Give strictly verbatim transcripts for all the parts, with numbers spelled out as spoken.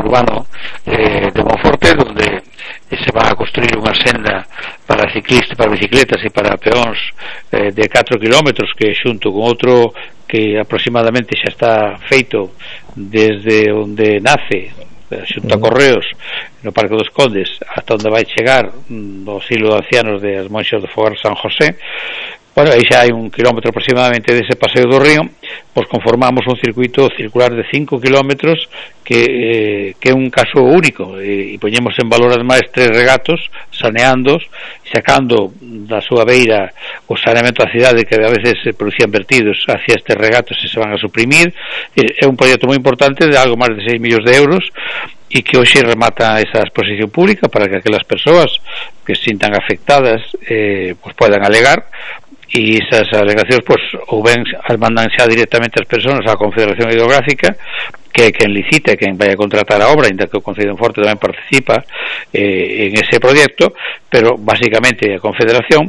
urbano eh, de Monforte, donde se va a construir unha senda para ciclistas, para bicicletas e para peóns eh, de catro kilómetros, que xunto con outro que aproximadamente xa está feito desde onde nace, xunto a Correos, no Parque dos Condes, hasta onde vai chegar no Asilo de Ancianos de as Monxas do Fogar San José. Bueno, aí xa hai un kilómetro aproximadamente dese paseo do río, pois conformamos un circuito circular de cinco kilómetros que, eh, que é un caso único, e, e poñemos en valor ademais tres regatos saneandos, sacando da súa beira o saneamento da cidade, que a veces se producían vertidos hacia estes regatos e se van a suprimir. É un proxecto moi importante de algo máis de seis millóns de euros, e que hoxe remata esa exposición pública para que aquelas persoas que se sintan afectadas eh, pues podan alegar, e esas alegacións pues, ou ben as mandan xa directamente as persoas á Confederación Hidrográfica, que é quen licita e quen vai a contratar a obra, ainda que o Concello de Monforte tamén participa eh, en ese proxecto, pero basicamente a Confederación.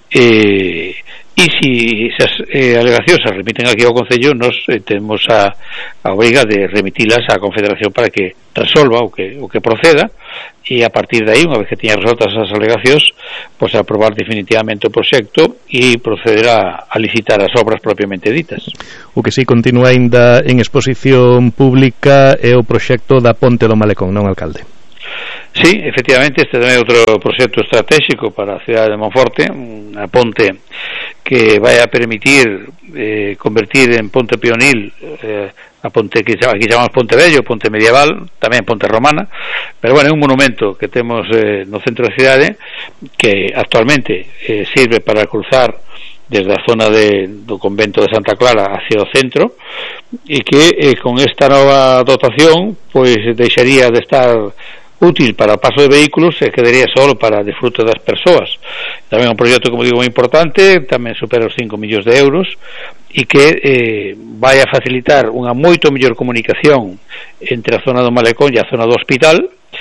eh, e se esas eh, alegacións se remiten aquí ao Concello, nos eh, temos a, a obriga de remitilas á Confederación para que resolva o que, o que proceda, e a partir de aí, unha vez que teña resoltas as alegacións, pois pues, aprobar definitivamente o proxecto e proceder a, a licitar as obras propiamente ditas. O que si continúa ainda en exposición pública é o proxecto da Ponte do Malecón, non, alcalde? Sí, efectivamente, este tamén é outro proxecto estratégico para a cidade de Monforte, unha ponte que vai a permitir eh, convertir en ponte peonil eh, a ponte que aquí chamamos Ponte Vello, ponte medieval, tamén ponte romana, pero bueno, é un monumento que temos eh, no centro da cidade, que actualmente eh, sirve para cruzar desde a zona de, do convento de Santa Clara hacia o centro, e que eh, con esta nova dotación pois deixaría de estar útil para o paso de vehículos e quedaría só para disfrute das persoas. Tamén un proxecto, como digo, moi importante, tamén supera os cinco millóns de euros, e que eh, vai a facilitar unha moito mellor comunicación entre a zona do Malecón e a zona do hospital,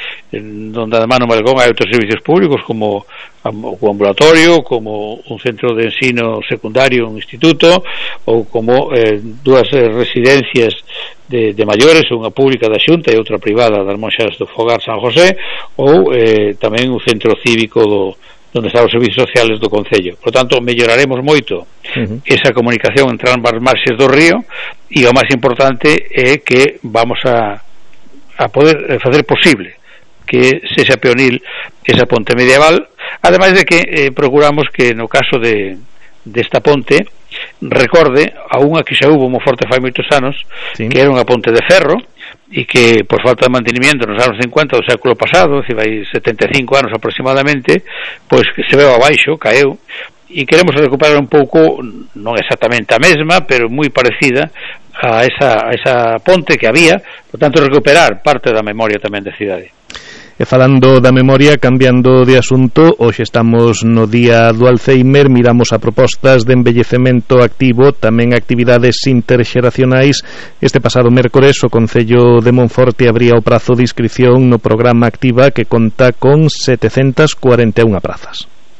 donde además no Malecón hai outros servicios públicos como o ambulatorio, como un centro de ensino secundario, un instituto, ou como eh, dúas eh, residencias de, de maiores, unha pública da Xunta e outra privada das Monxas do Fogar San José, ou eh, tamén un centro cívico do, onde están os servicios sociales do Concello. Por tanto, melloraremos moito uh-huh. esa comunicación entre ambas marxes do río, e o máis importante é que vamos a, a poder facer posible que sexa peonil esa ponte medieval, ademais de que eh, procuramos que no caso de desta ponte recorde a unha que xa hubo moi forte fai moitos anos, sí. que era unha ponte de ferro, e que por falta de mantenimiento nos anos cincuenta do século pasado, se vai setenta e cinco anos aproximadamente, pois que se veu abaixo, caeu, e queremos recuperar un pouco, non exactamente a mesma, pero moi parecida a esa, a esa ponte que había, por tanto recuperar parte da memoria tamén da cidade. E falando da memoria, cambiando de asunto, hoxe estamos no día do Alzheimer, miramos a propostas de envellecemento activo, tamén actividades interxeracionais. Este pasado mércores o Concello de Monforte abría o prazo de inscripción no programa Activa, que conta con setecentas cuarenta e unha prazas.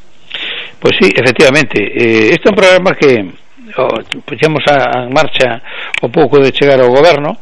Pois sí, efectivamente, eh, este é un programa que oh, puxemos a, a marcha un pouco de chegar ao goberno,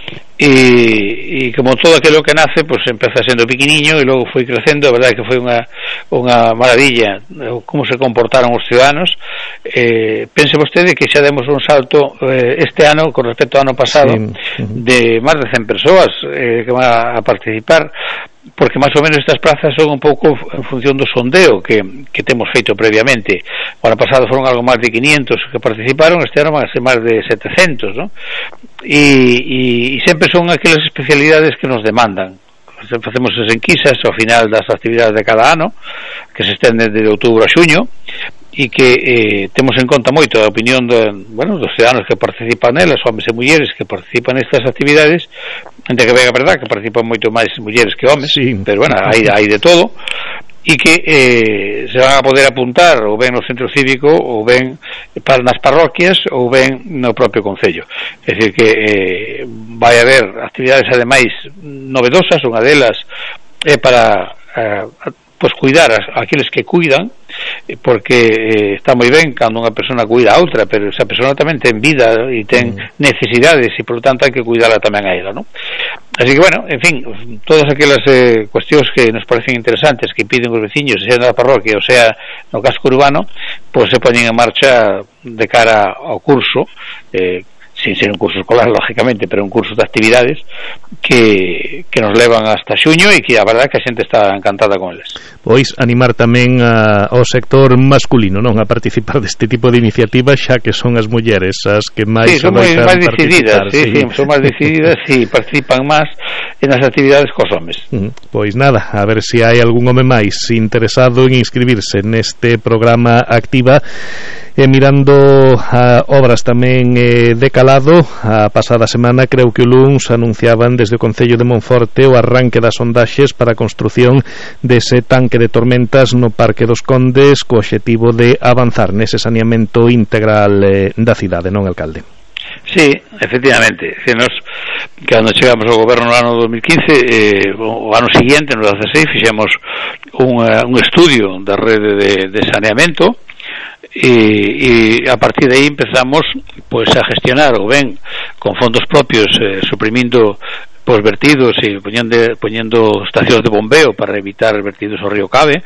e, e como todo aquilo que nace, pues empeza sendo pequeniño e logo foi crecendo. A verdade é que foi unha, unha maravilla como se comportaron os ciudadanos. Eh, pense vostede que xa demos un salto eh, este ano con respecto ao ano pasado, sí. de máis de cen persoas eh, que van a participar, porque máis ou menos estas plazas son un pouco en función do sondeo que, que temos feito previamente. O ano pasado foron algo máis de quinientos que participaron, este ano máis de setecentos, ¿no? E, e, e sempre son aquelas especialidades que nos demandan. Facemos as enquisas ao final das actividades de cada ano, que se estenden de outubro a xuño, e que eh, temos en conta moito a opinión de, bueno, dos ciudadanos que participan nelas, homens e mulleres que participan nestas actividades, entre que vega a verdade que participan moito máis mulleres que homes, sí. Pero bueno, hai, hai de todo, e que eh, se van a poder apuntar ou ben no centro cívico, ou ben para nas parroquias, ou ben no propio Concello. É dicir que eh, vai haber actividades ademais novedosas. Unha delas é para eh, pues cuidar a aqueles que cuidan, porque eh, está moi ben cando unha persona cuida a outra, pero esa persona tamén ten vida e ten mm. necesidades, e por lo tanto hai que cuidarla tamén a ela, ¿no? Así que, bueno, en fin, todas aquelas eh, cuestións que nos parecen interesantes, que impiden os veciños, sea na parroquia ou sea no casco urbano, pois se poñen en marcha de cara ao curso, eh, sin ser un curso escolar, lógicamente, pero un curso de actividades que, que nos levan hasta xuño e que a verdade que a xente está encantada con eles. Pois animar tamén a, ao sector masculino, non, a participar deste tipo de iniciativas, xa que son as mulleres as que máis sí, son máis decididas, sí, sí, son máis decididas e participan máis en as actividades cos homes. Uh, pois nada, a ver se si hai algún home máis interesado en inscribirse neste programa Activa. E mirando a obras tamén eh, de calado, a pasada semana creo que o luns anunciaban desde o Concello de Monforte o arranque das sondaxes para a construción dese tanque de tormentas no Parque dos Condes co obxectivo de avanzar nese saneamento integral eh, da cidade, non, alcalde? Sí, efectivamente. Que nos, cando chegamos ao goberno no ano dos mil quince, eh, o ano seguinte, no dezasseis, fixemos un, uh, un estudio da rede de, de saneamento. E, e a partir de aí empezamos pois a gestionar ou ben con fondos propios, eh, suprimindo pois vertidos e poñendo, poñendo estacións de bombeo para evitar vertidos ao río Cabe,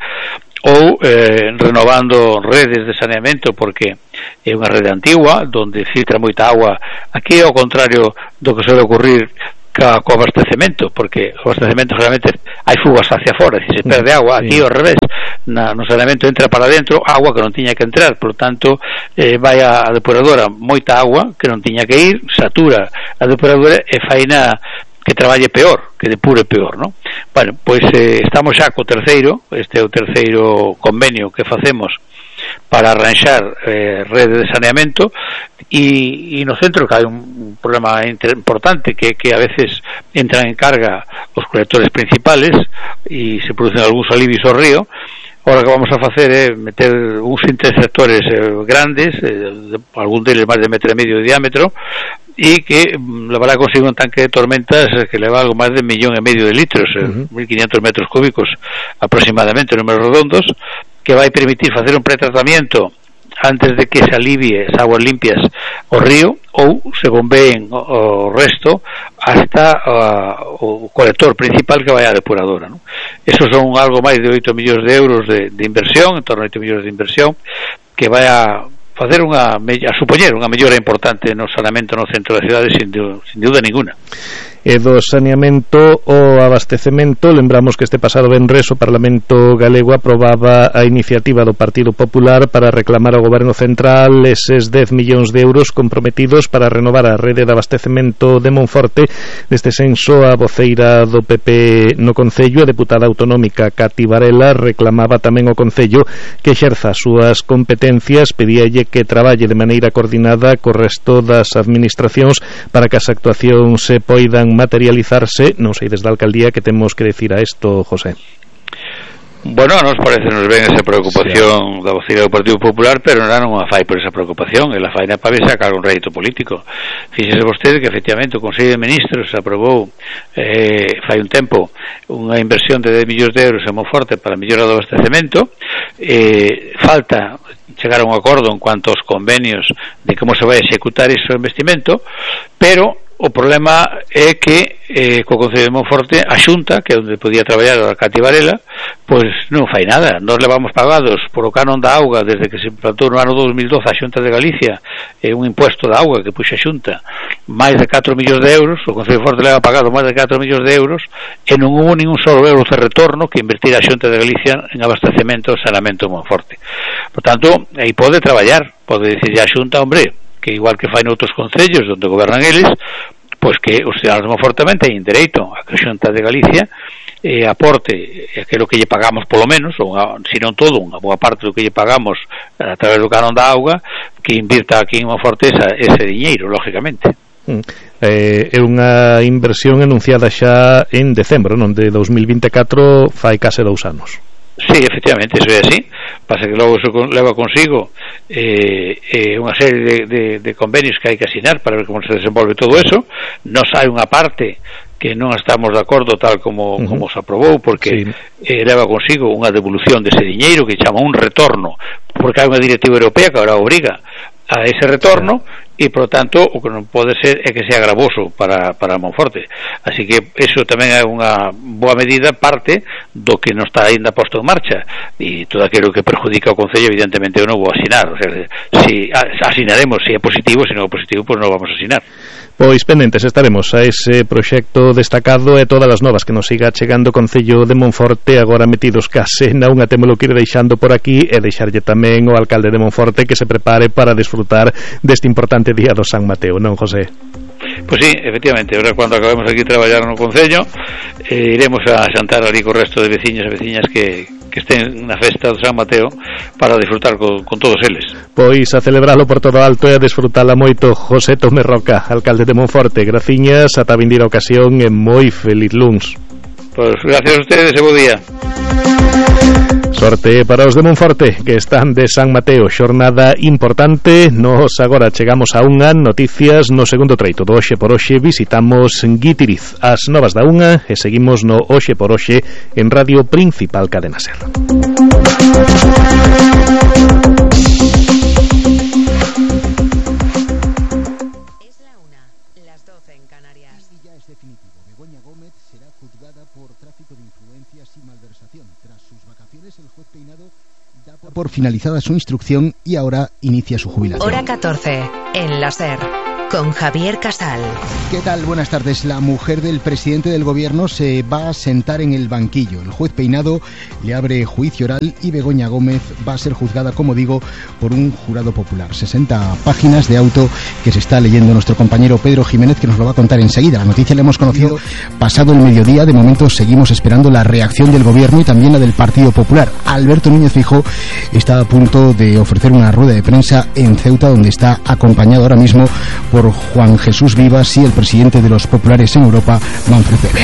ou eh, renovando redes de saneamento, porque é unha rede antigua donde filtra moita agua. Aquí ao contrario do que suele ocurrir ca, co abastecemento, porque o abastecemento realmente hai fugas hacia fora, se perde agua. Aquí ao revés, na, no saneamento entra para dentro agua que non tiña que entrar, por lo tanto eh, vai a, a depuradora moita agua que non tiña que ir, satura a depuradora e faina que traballe peor, que depure peor, ¿no? Bueno, pois eh, estamos xa co terceiro, este é o terceiro convenio que facemos para arranxar eh, rede de saneamento, e, e no centro que hai un problema importante que, que a veces entran en carga os colectores principales e se producen algúns alivios ao río. Ahora que vamos a facer é eh, meter uns interceptores eh, grandes, eh, algún deles máis de metro e medio de diámetro, e que levará consigo un tanque de tormentas que leva algo máis de un millón e medio de litros, uh-huh. mil quinientos metros cúbicos aproximadamente, números redondos, que vai permitir facer un pretratamiento antes de que se alivie as aguas limpias ao río, ou se bombeen o resto hasta uh, o colector principal que vai á depuradora, ¿no? Esos son algo máis de oito millóns de euros de, de inversión, en torno a oito millóns de inversión, que vai a facer unha, a supoñer unha mellora importante no saneamento no centro da cidade, sin, sin dúda ninguna. E do saneamento o abastecemento, lembramos que este pasado venres o Parlamento Galego aprobaba a iniciativa do Partido Popular para reclamar ao Goberno Central eses dez millóns de euros comprometidos para renovar a rede de abastecemento de Monforte. Neste senso, a voceira do P P no Concello, a deputada autonómica Cati Varela, reclamaba tamén ao Concello que exerza as súas competencias, pedíalle que traballe de maneira coordinada co resto das administracións para que as actuacións se poidan materializarse. Non sei desde a alcaldía que temos que decir a isto, José. Bueno, a nos parece nos ven esa preocupación sí. da voceira do Partido Popular, pero non non a fai por esa preocupación, ela fai na para sacar un rédito político. Fíxese vostede que efectivamente o Consello de Ministros aprobou eh, fai un tempo unha inversión de dez millóns de euros en Monforte para a mellora do abastecemento. Eh, falta chegar a un acordo en cuanto aos convenios de como se vai a executar ese investimento, pero o problema é que eh, co Concello de Monforte a Xunta, que é onde podía traballar a Cati Varela, pois non fai nada. Nós levamos pagados por o canon da auga desde que se implantou no ano dos mil doce a Xunta de Galicia, eh, un impuesto da auga que puxa a Xunta máis de catro millóns de euros. O Concello de Monforte leva pagado máis de catro millóns de euros e non hubo ningún solo euro de retorno que invertir a Xunta de Galicia en abastecemento e saneamento de Monforte. Por tanto, aí pode traballar, pode dicir a Xunta, hombre, que igual que fai noutros concellos onde gobernan eles, pois que os cidadanos de Monforte tamén teñen dereito a que a Xunta de Galicia eh, aporte aquilo que lle pagamos polo menos, ou unha, se non todo, unha boa parte do que lle pagamos a través do canon da auga, que invirta aquí en Monforte esa, ese diñeiro, lógicamente. Mm. Eh, é unha inversión anunciada xa en decembro, non, de dos mil vinte e catro, fai case dous anos. Sí, efectivamente, eso é así. Pasa que logo eso leva consigo eh, eh, unha serie de, de, de convenios que hai que asinar para ver como se desenvolve todo eso. Nos hai unha parte que non estamos de acordo tal como, uh-huh. como se aprobou, porque sí. eh, leva consigo unha devolución dese diñeiro que chama un retorno, porque hai unha directiva europea que agora obriga a ese retorno, e, por lo tanto, o que non pode ser é que sea gravoso para, para Monforte. Así que eso tamén é unha boa medida, parte do que non está ainda posto en marcha, e todo aquilo que perjudica o Concello, evidentemente eu non vou asinar. O sea, si asinaremos, se é positivo, se non é positivo, pois non vamos a asinar. Pois pendentes estaremos a ese proxecto destacado e todas as novas que nos siga chegando o Concello de Monforte, agora metidos case na unha, témolo que ir deixando por aquí e deixarlle tamén ao alcalde de Monforte que se prepare para desfrutar deste importante día do San Mateo, non, José? Pois sí, efectivamente, ahora cando acabemos aquí traballar no Concello, eh, iremos a xantar ali co resto de veciños e veciñas que, que estén na festa do San Mateo para disfrutar con, con todos eles. Pois a celebralo por todo alto e a disfrutala moito. José Tomé Roca, alcalde de Monforte, graciñas, ata a vindeira ocasión e moi feliz luns. Pois gracias a ustedes e bo día. Sorte para os de Monforte que están de San Mateo, xornada importante. Nos agora chegamos a unha noticias no segundo treito do Oxe por Oxe. Visitamos Guitiriz, as novas da unha, e seguimos no Oxe por Oxe en Radio Principal Cadena Ser. Por finalizada su instrucción y ahora inicia su jubilación. Hora catorce, en la Ser, con Javier Casal. ¿Qué tal? Buenas tardes. La mujer del presidente del gobierno se va a sentar en el banquillo. El juez Peinado le abre juicio oral y Begoña Gómez va a ser juzgada, como digo, por un jurado popular. sesenta páginas de auto que se está leyendo nuestro compañero Pedro Jiménez, que nos lo va a contar enseguida. La noticia la hemos conocido pasado el mediodía. De momento seguimos esperando la reacción del gobierno y también la del Partido Popular. Alberto Núñez Feijóo está a punto de ofrecer una rueda de prensa en Ceuta, donde está acompañado ahora mismo por Juan Jesús Vivas y el presidente de los populares en Europa, Manfred Weber.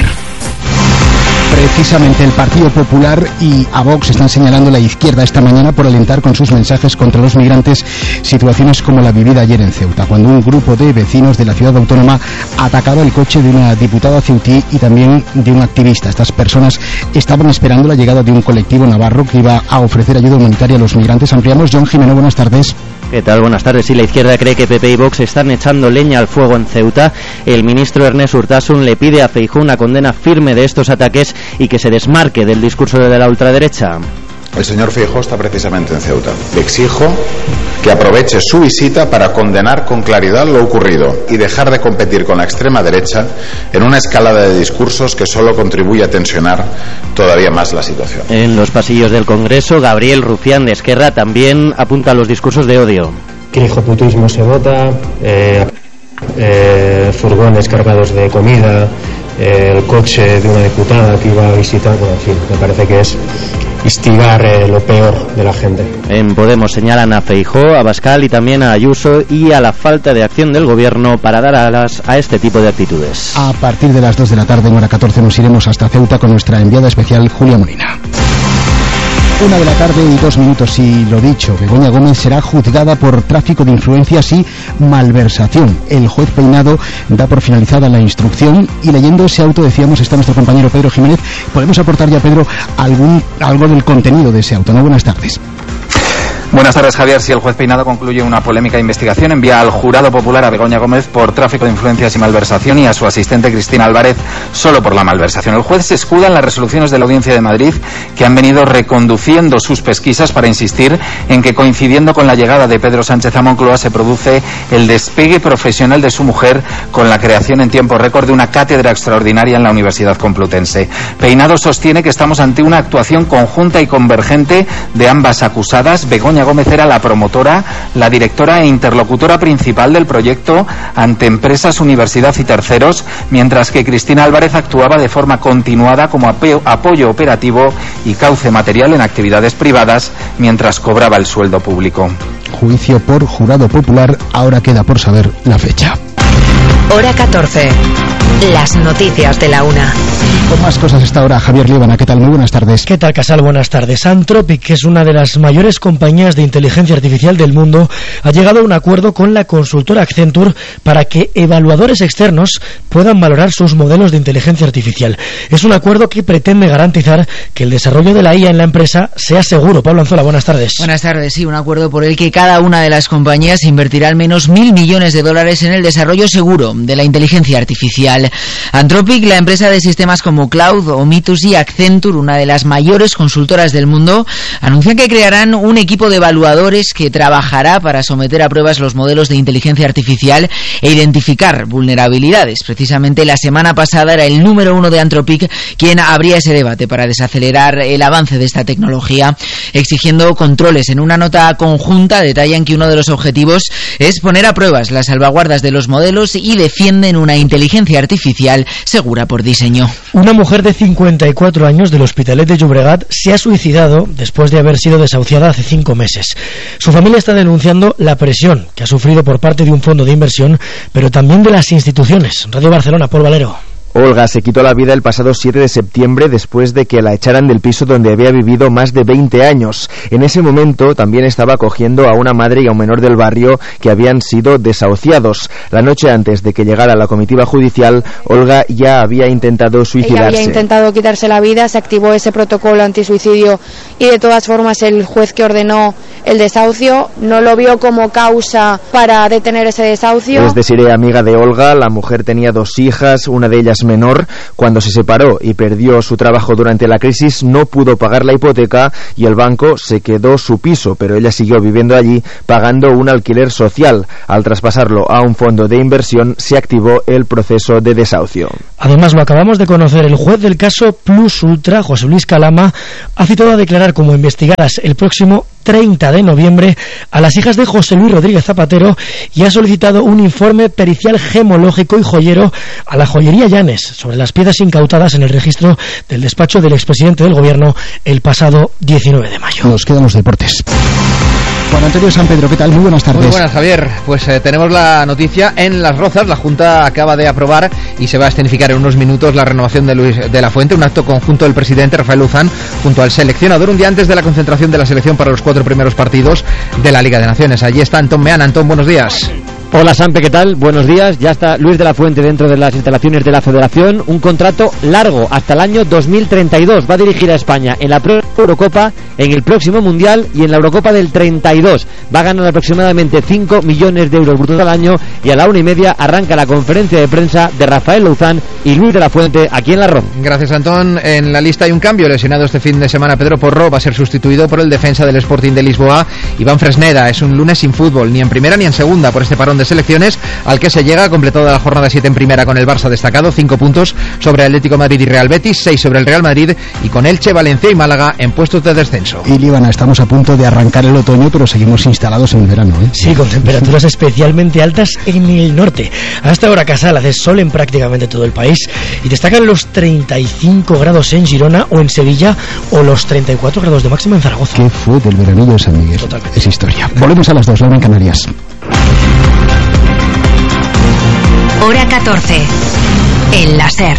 Precisamente el Partido Popular y a Vox están señalando la izquierda esta mañana por alentar con sus mensajes contra los migrantes situaciones como la vivida ayer en Ceuta, cuando un grupo de vecinos de la ciudad autónoma atacaba el coche de una diputada ceutí y también de un activista. Estas personas estaban esperando la llegada de un colectivo navarro que iba a ofrecer ayuda humanitaria a los migrantes. Ampliamos. John Jimeno, buenas tardes. ¿Qué tal? Buenas tardes. Sí, la izquierda cree que P P y Vox están echando leña al fuego en Ceuta. El ministro Ernest Urtasun le pide a Feijóo una condena firme de estos ataques y que se desmarque del discurso de la ultraderecha. El señor Feijóo está precisamente en Ceuta. Le exijo que aproveche su visita para condenar con claridad lo ocurrido y dejar de competir con la extrema derecha en una escalada de discursos que solo contribuye a tensionar todavía más la situación. En los pasillos del Congreso, Gabriel Rufián de Esquerra también apunta a los discursos de odio. Que el hijoputismo se vota, eh, eh, furgones cargados de comida, eh, el coche de una diputada que iba a visitar, bueno, en fin, me parece que es instigar eh, lo peor de la gente. En Podemos señalan a Feijóo, a Abascal y también a Ayuso y a la falta de acción del gobierno para dar alas a este tipo de actitudes. A partir de las dos de la tarde, en hora catorce, nos iremos hasta Ceuta con nuestra enviada especial Julia Molina. Una de la tarde y dos minutos, y lo dicho, Begoña Gómez será juzgada por tráfico de influencias y malversación. El juez Peinado da por finalizada la instrucción y leyendo ese auto, decíamos, está nuestro compañero Pedro Jiménez. ¿Podemos aportar ya, Pedro, algún algo del contenido de ese auto? ¿No? Buenas tardes. Buenas tardes, Javier. Si el juez Peinado concluye una polémica investigación, envía al jurado popular a Begoña Gómez por tráfico de influencias y malversación y a su asistente Cristina Álvarez solo por la malversación. El juez se escuda en las resoluciones de la Audiencia de Madrid que han venido reconduciendo sus pesquisas para insistir en que, coincidiendo con la llegada de Pedro Sánchez a Moncloa, se produce el despegue profesional de su mujer con la creación en tiempo récord de una cátedra extraordinaria en la Universidad Complutense. Peinado sostiene que estamos ante una actuación conjunta y convergente de ambas acusadas. Begoña Gómez era la promotora, la directora e interlocutora principal del proyecto ante empresas, universidad y terceros, mientras que Cristina Álvarez actuaba de forma continuada como apoyo operativo y cauce material en actividades privadas mientras cobraba el sueldo público. Juicio por jurado popular, ahora queda por saber la fecha. Hora catorce. Las noticias de la una. Con más cosas esta hora, Javier Líbana, ¿qué tal? Muy buenas tardes. ¿Qué tal, Casal? Buenas tardes. Anthropic, que es una de las mayores compañías de inteligencia artificial del mundo, ha llegado a un acuerdo con la consultora Accenture para que evaluadores externos puedan valorar sus modelos de inteligencia artificial. Es un acuerdo que pretende garantizar que el desarrollo de la I A en la empresa sea seguro. Pablo Anzola, buenas tardes. Buenas tardes, sí, un acuerdo por el que cada una de las compañías invertirá al menos mil millones de dólares en el desarrollo seguro de la inteligencia artificial. Anthropic, la empresa de sistemas como Cloud o Mythos y Accenture, una de las mayores consultoras del mundo, anuncian que crearán un equipo de evaluadores que trabajará para someter a pruebas los modelos de inteligencia artificial e identificar vulnerabilidades. Precisamente la semana pasada era el número uno de Anthropic quien abría ese debate para desacelerar el avance de esta tecnología, exigiendo controles. En una nota conjunta detallan que uno de los objetivos es poner a pruebas las salvaguardas de los modelos y defienden una inteligencia artificial segura por diseño. Una mujer de cincuenta y cuatro años del Hospitalet de Llobregat se ha suicidado después de haber sido desahuciada hace cinco meses. Su familia está denunciando la presión que ha sufrido por parte de un fondo de inversión, pero también de las instituciones. Radio Barcelona, Paul Valero. Olga se quitó la vida el pasado siete de septiembre después de que la echaran del piso donde había vivido más de veinte años. En ese momento también estaba acogiendo a una madre y a un menor del barrio que habían sido desahuciados. La noche antes de que llegara la comitiva judicial, Olga ya había intentado suicidarse. Ella había intentado quitarse la vida, se activó ese protocolo antisuicidio y de todas formas el juez que ordenó el desahucio no lo vio como causa para detener ese desahucio. Es decir, amiga de Olga, la mujer tenía dos hijas, una de ellas menor. Cuando se separó y perdió su trabajo durante la crisis, no pudo pagar la hipoteca y el banco se quedó su piso, pero ella siguió viviendo allí pagando un alquiler social. Al traspasarlo a un fondo de inversión, se activó el proceso de desahucio. Además, lo acabamos de conocer, el juez del caso Plus Ultra, José Luis Calama, ha citado a declarar como investigadas el próximo treinta de noviembre a las hijas de José Luis Rodríguez Zapatero y ha solicitado un informe pericial gemológico y joyero a la joyería Llanes sobre las piezas incautadas en el registro del despacho del expresidente del gobierno el pasado diecinueve de mayo. Nos quedan los deportes. Juan Antonio San Pedro, ¿qué tal? Muy buenas tardes. Muy buenas, Javier. Pues eh, tenemos la noticia en Las Rozas. La Junta acaba de aprobar y se va a escenificar en unos minutos la renovación de Luis de la Fuente, un acto conjunto del presidente Rafael Luzán junto al seleccionador, un día antes de la concentración de la selección para los cuatro primeros partidos de la Liga de Naciones. Allí está Antón Meana. Antón, buenos días. Hola Sampe, ¿qué tal? Buenos días. Ya está Luis de la Fuente dentro de las instalaciones de la Federación. Un contrato largo hasta el año dos mil treinta y dos. Va a dirigir a España en la Eurocopa, en el próximo Mundial y en la Eurocopa del treinta y dos. Va a ganar aproximadamente cinco millones de euros brutos al año y a la una y media arranca la conferencia de prensa de Rafael Luzán y Luis de la Fuente aquí en La Ron. Gracias, Antón. En la lista hay un cambio. Lesionado este fin de semana Pedro Porro va a ser sustituido por el defensa del Sporting de Lisboa, Iván Fresneda. Es un lunes sin fútbol, ni en primera ni en segunda, por este parón de selecciones al que se llega, completada la jornada siete en primera con el Barça destacado, cinco puntos sobre Atlético Madrid y Real Betis, seis sobre el Real Madrid y con Elche, Valencia y Málaga en puestos de descenso. Y Líbana, estamos a punto de arrancar el otoño, pero seguimos instalados en el verano, ¿eh? Sí, con temperaturas especialmente altas en el norte. Hasta ahora, Casal, hace sol en prácticamente todo el país y destacan los treinta y cinco grados en Girona o en Sevilla o los treinta y cuatro grados de máxima en Zaragoza. ¿Qué fue del veranillo de San Miguel? Totalmente. Es historia. Volvemos a las dos, la una en Canarias. Hora catorce. En la SER.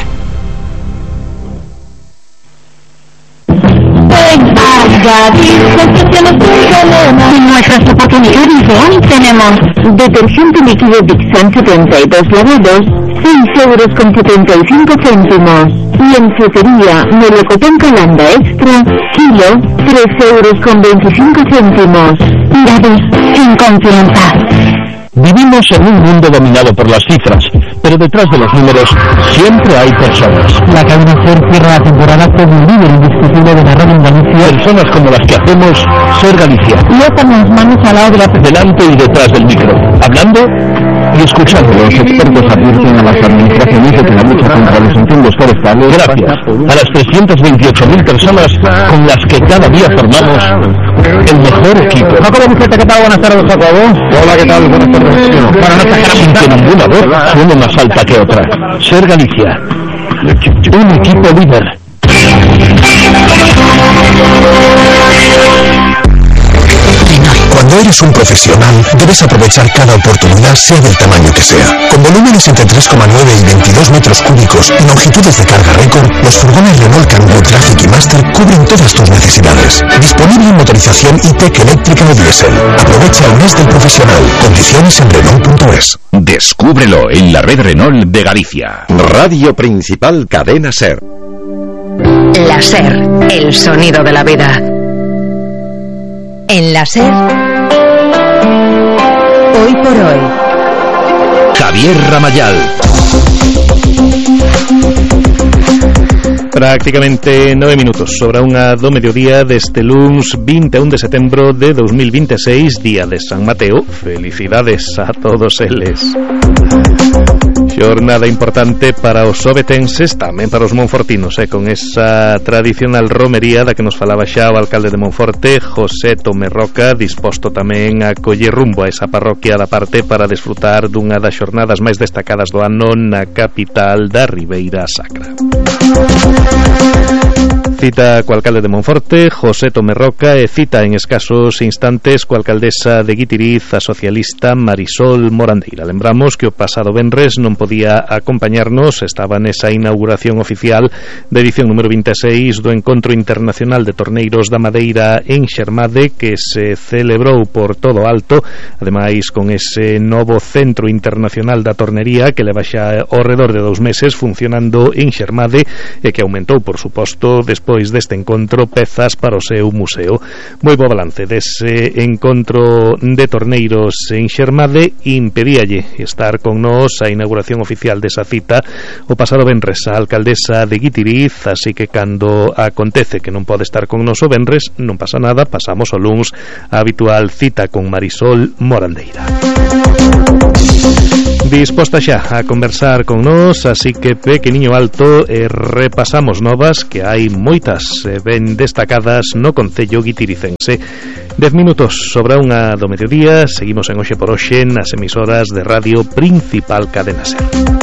En nuestras oportunidades de hoy tenemos detergente líquido Dixon setenta y dos lavados, seis euros con setenta y cinco céntimos. Y en frutería, melocotón Calanda Extra, kilo, tres euros con veinticinco céntimos. Tirados en confianza. Vivimos en un mundo dominado por las cifras, pero detrás de los números siempre hay personas. La cadena SER cierra la temporada como un líder indiscutible de la radio en Galicia. Personas como las que hacemos Ser Galicia. Y atan las manos al lado de la... Delante y detrás del micro, hablando y escuchando. Los expertos advierten a las administraciones de que la lucha contra los incendios forestales... Gracias a las trescientas veintiocho mil personas con las que cada día formamos el mejor equipo. Jacobo Buceta, ¿qué tal? Buenas tardes, Jacobo. Hola, ¿qué tal? Buenas tardes. Bueno, no está sin que ninguna voz suene más alta que otra. Ser Galicia, un equipo líder. Cuando Cuando eres un profesional, debes aprovechar cada oportunidad, sea del tamaño que sea. Con volúmenes entre tres coma nueve y veintidós metros cúbicos y longitudes de carga récord, los furgones Renault Kangoo Traffic y Master cubren todas tus necesidades. Disponible en motorización E-Tech eléctrica o diésel. Aprovecha el mes del profesional. Condiciones en Renault punto es. Descúbrelo en la red Renault de Galicia. Radio Principal Cadena SER. La SER, el sonido de la vida. En la SER, hoy por hoy, Javier Ramayal. Prácticamente nove minutos sobre unha do mediodía deste luns vinte e un de setembro de dos mil veintiséis, día de San Mateo. Felicidades a todos eles. Xornada importante para os obetenses, tamén para os monfortinos, eh, con esa tradicional romería da que nos falaba xa o alcalde de Monforte, José Tome Roca, disposto tamén a coller rumbo a esa parroquia da parte para desfrutar dunha das xornadas máis destacadas do ano na capital da Ribeira Sacra. Cita co alcalde de Monforte, José Tome Roca, e cita en escasos instantes coa alcaldesa de Guitiriz, a socialista Marisol Morandeira. Lembramos que o pasado venres non podía acompañarnos, estaba nesa inauguración oficial da edición número vinte e seis do Encontro Internacional de Torneiros da Madeira en Xermade, que se celebrou por todo alto, ademais con ese novo Centro Internacional da Tornería que leva xa ao redor de dous meses funcionando en Xermade e que aumentou, por suposto, despois deste encontro, pezas para o seu museo. Moi bo balance dese encontro de torneiros en Xermade. Impedíalle estar con nós a inauguración oficial desa cita o pasado venres a alcaldesa de Guitiriz, así que cando acontece que non pode estar con nós o venres, non pasa nada, pasamos o luns a habitual cita con Marisol Morandeira. Disposta xa a conversar con nós, así que pequeniño alto e repasamos novas que hai moitas eh, ben destacadas no concello guitiricense. Dez minutos sobre unha do mediodía, seguimos en Hoxe por Hoxe nas emisoras de Radio Principal Cadena SER.